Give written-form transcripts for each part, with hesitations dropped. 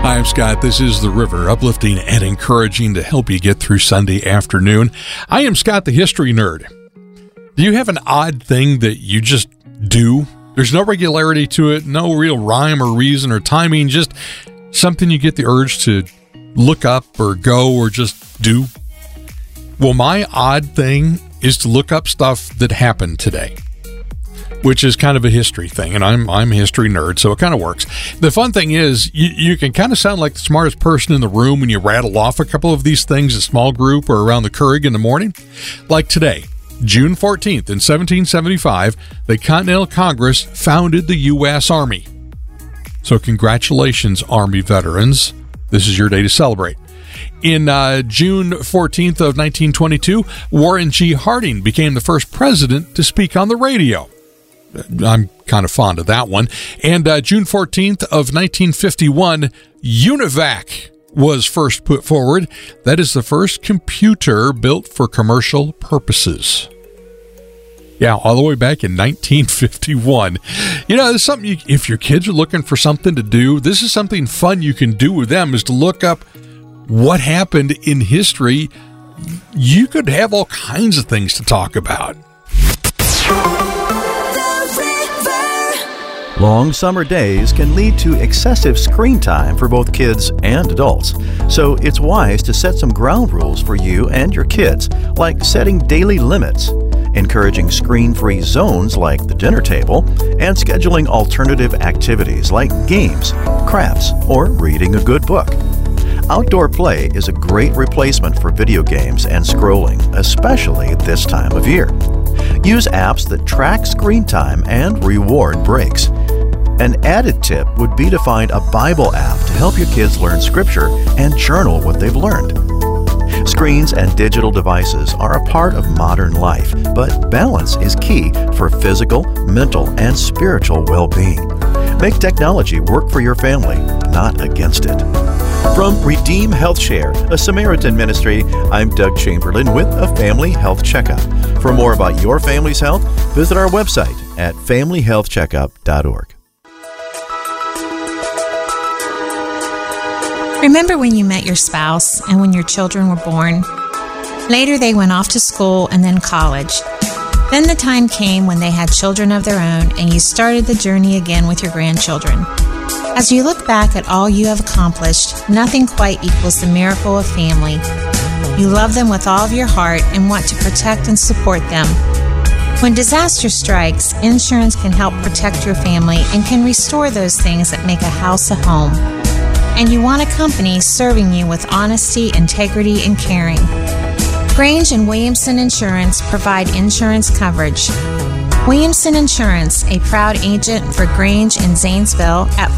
Hi, I'm Scott. This is The River, uplifting and encouraging to help you get through Sunday afternoon. I am Scott, the history nerd. Do you have an odd thing that you just do? There's no regularity to it, no real rhyme or reason or timing, just something you get the urge to look up or go or just do. Well, my odd thing is to look up stuff that happened today, which is kind of a history thing, and I'm a history nerd, so it kind of works. The fun thing is, you can kind of sound like the smartest person in the room when you rattle off a couple of these things, a small group or around the Keurig in the morning. Like today, June 14th in 1775, the Continental Congress founded the U.S. Army. So congratulations, Army veterans. This is your day to celebrate. In June 14th of 1922, Warren G. Harding became the first president to speak on the radio. I'm kind of fond of that one. And June 14th of 1951, UNIVAC was first put forward. That is the first computer built for commercial purposes. Yeah, all the way back in 1951. You know, there's something, if your kids are looking for something to do, this is something fun you can do with them, is to look up what happened in history. You could have all kinds of things to talk about. Long summer days can lead to excessive screen time for both kids and adults. So it's wise to set some ground rules for you and your kids, like setting daily limits, encouraging screen-free zones like the dinner table, and scheduling alternative activities like games, crafts, or reading a good book. Outdoor play is a great replacement for video games and scrolling, especially this time of year. Use apps that track screen time and reward breaks. An added tip would be to find a Bible app to help your kids learn scripture and journal what they've learned. Screens and digital devices are a part of modern life, but balance is key for physical, mental, and spiritual well-being. Make technology work for your family, not against it. From Redeem Health Share, a Samaritan ministry, I'm Doug Chamberlain with a Family Health Checkup. For more about your family's health, visit our website at familyhealthcheckup.org. Remember when you met your spouse and when your children were born? Later they went off to school and then college. Then the time came when they had children of their own and you started the journey again with your grandchildren. As you look back at all you have accomplished, nothing quite equals the miracle of family. You love them with all of your heart and want to protect and support them. When disaster strikes, insurance can help protect your family and can restore those things that make a house a home. And you want a company serving you with honesty, integrity, and caring. Grange and Williamson Insurance provide insurance coverage. Williamson Insurance, a proud agent for Grange in Zanesville at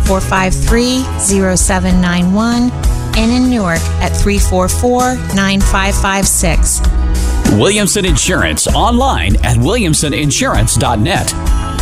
453-0791 and in Newark at 344-9556. Williamson Insurance, online at williamsoninsurance.net.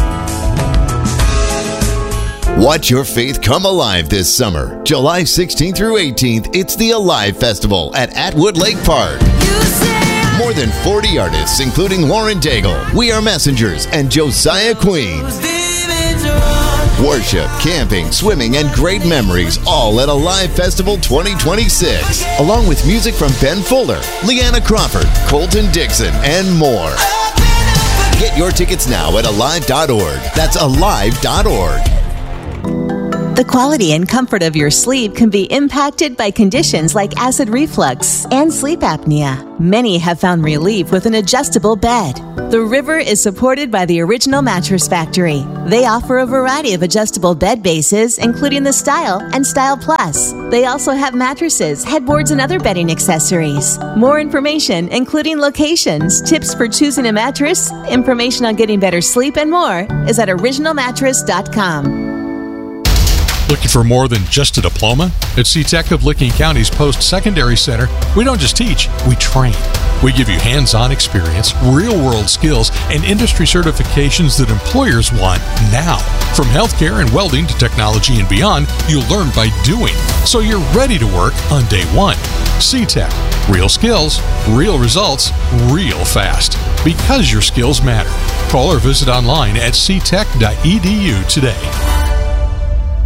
Watch your faith come alive this summer. July 16th through 18th, it's the Alive Festival at Atwood Lake Park. More than 40 artists, including Lauren Daigle, We Are Messengers, and Josiah Queen. Worship, camping, swimming, and great memories, all at Alive Festival 2026. Along with music from Ben Fuller, Leanna Crawford, Colton Dixon, and more. Get your tickets now at alive.org. That's alive.org. The quality and comfort of your sleep can be impacted by conditions like acid reflux and sleep apnea. Many have found relief with an adjustable bed. The River is supported by the Original Mattress Factory. They offer a variety of adjustable bed bases, including the Style and Style Plus. They also have mattresses, headboards, and other bedding accessories. More information, including locations, tips for choosing a mattress, information on getting better sleep, and more, is at originalmattress.com. Looking for more than just a diploma? At CTEC of Licking County's Post-Secondary Center, we don't just teach, we train. We give you hands-on experience, real-world skills, and industry certifications that employers want now. From healthcare and welding to technology and beyond, you'll learn by doing, so you're ready to work on day one. CTEC. Real skills, real results, real fast. Because your skills matter. Call or visit online at ctech.edu today.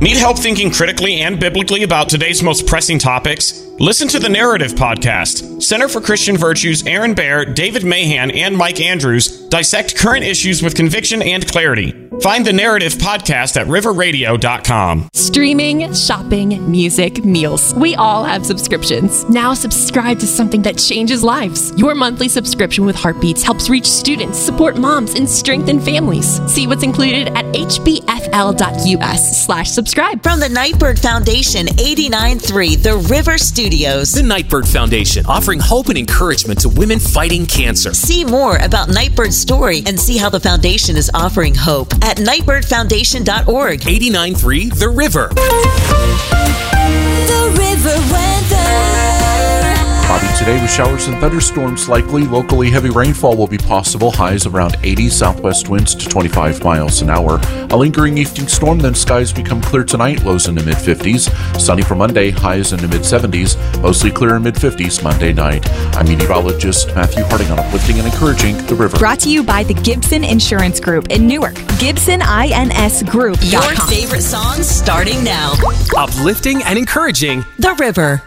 Need help thinking critically and biblically about today's most pressing topics? Listen to the Narrative Podcast. Center for Christian Virtues' Aaron Baer, David Mahan, and Mike Andrews dissect current issues with conviction and clarity. Find the Narrative Podcast at riverradio.com. Streaming, shopping, music, meals. We all have subscriptions. Now subscribe to something that changes lives. Your monthly subscription with Heartbeats helps reach students, support moms, and strengthen families. See what's included at hbfl.us/subscribe. From the Nightbird Foundation, 89.3 The River Studios. The Nightbird Foundation, offering hope and encouragement to women fighting cancer. See more about Nightbird's story and see how the foundation is offering hope at nightbirdfoundation.org. 89.3 The River. The River Weather. Cloudy today with showers and thunderstorms likely. Locally, heavy rainfall will be possible. Highs around 80, southwest winds to 25 miles an hour. A lingering evening storm, then skies become clear tonight. Lows in the mid-50s. Sunny for Monday, highs in the mid-70s. Mostly clear in mid-50s Monday night. I'm meteorologist Matthew Harding on Uplifting and Encouraging the River. Brought to you by the Gibson Insurance Group in Newark. GibsonINSGroup.com. Your favorite songs starting now. Uplifting and Encouraging the River.